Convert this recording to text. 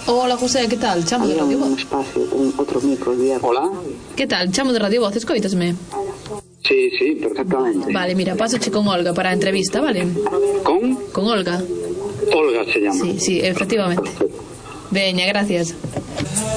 Hola, José, que tal? Chamo de Radio Voz. Un espacio, outro micro día. Hola. Que tal? Chamo de Radio Voz, escoitasme? Sí, perfectamente. Vale, mira, pásache con Olga para a entrevista, vale? Con Olga. Olga se llama. Sí, efectivamente. Perfecto. Veña, gracias.